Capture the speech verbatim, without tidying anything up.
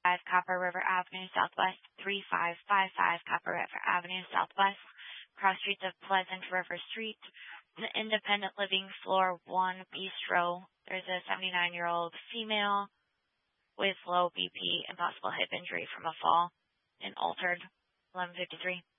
Copper River Avenue Southwest, three five five five Copper River Avenue Southwest, cross streets of Pleasant River Street, the Independent Living Floor one Bistro. There's a seventy-nine-year-old female with low B P and possible hip injury from a fall and altered eleven fifty-three.